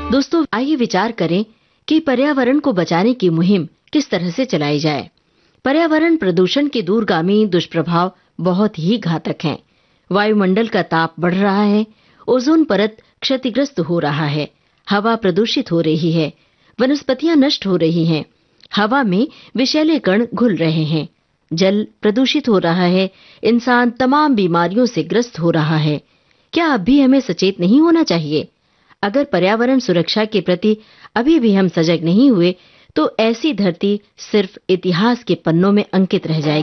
दोस्तों, आइए विचार करें कि पर्यावरण को बचाने की मुहिम किस तरह से चलाई जाए। पर्यावरण प्रदूषण के दूरगामी दुष्प्रभाव बहुत ही घातक हैं। वायुमंडल का ताप बढ़ रहा है, ओजोन परत क्षतिग्रस्त हो रहा है, हवा प्रदूषित हो रही है, वनस्पतियां नष्ट हो रही हैं, हवा में विषैले कण घुल रहे हैं, जल प्रदूषित हो रहा है, इंसान तमाम बीमारियों से ग्रस्त हो रहा है। क्या अब भी हमें सचेत नहीं होना चाहिए? अगर पर्यावरण सुरक्षा के प्रति अभी भी हम सजग नहीं हुए, तो ऐसी धरती सिर्फ इतिहास के पन्नों में अंकित रह जाएगी।